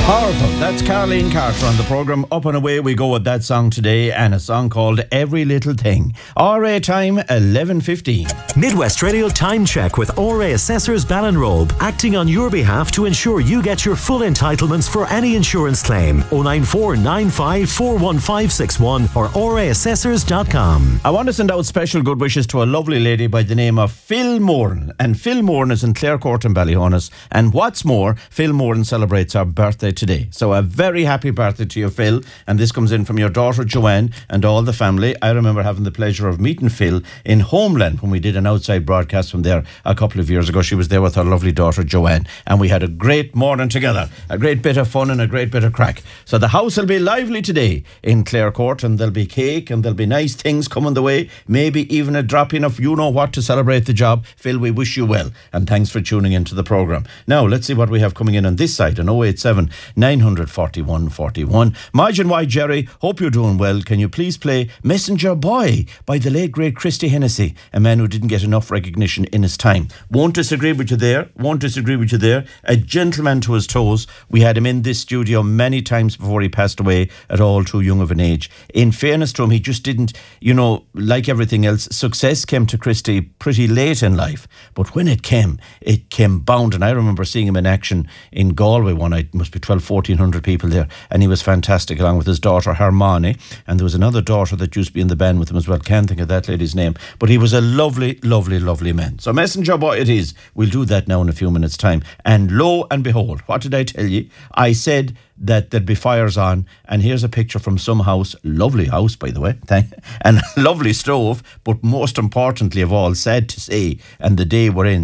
Powerful. That's Caroline Carter on the programme. Up and away we go with that song today, and a song called Every Little Thing. RA time 11:15. Midwest Radio Time Check with RA Assessors Ballinrobe, acting on your behalf to ensure you get your full entitlements for any insurance claim. 094 95 41561 or raassessors.com. I want to send out special good wishes to a lovely lady by the name of Phil Moran. And Phil Moran is in Clarecourt in Ballyhonus. And what's more, Phil Moran celebrates her birthday today. So a very happy birthday to you, Phil. And this comes in from your daughter Joanne and all the family. I remember having the pleasure of meeting Phil in Homeland when we did an outside broadcast from there a couple of years ago. She was there with her lovely daughter Joanne, and we had a great morning together, a great bit of fun and a great bit of crack. So the house will be lively today in Clarecourt, and there'll be cake and there'll be nice things coming the way, maybe even a drop-in of you know what to celebrate the job. Phil, we wish you well, and thanks for tuning into the programme. Now let's see what we have coming in on this side on 087 941 41. Margin Y Jerry, hope you're doing well. Can you please play Messenger Boy by the late great Christy Hennessy, a man who didn't get enough recognition in his time. Won't disagree with you there. A gentleman to his toes. We had him in this studio many times before he passed away at all too young of an age. In fairness to him, he just didn't, like everything else, success came to Christy pretty late in life. But when it came bound. And I remember seeing him in action in Galway one night. Must be 1,400 people there, and he was fantastic along with his daughter Hermione, and there was another daughter that used to be in the band with him as well. Can't think of that lady's name, but he was a lovely man. So Messenger Boy it is. We'll do that now in a few minutes time. And lo and behold, what did I tell you? I said that there'd be fires on, and here's a picture from some house, lovely house by the way, and lovely stove, but most importantly of all, sad to say, and the day we're in,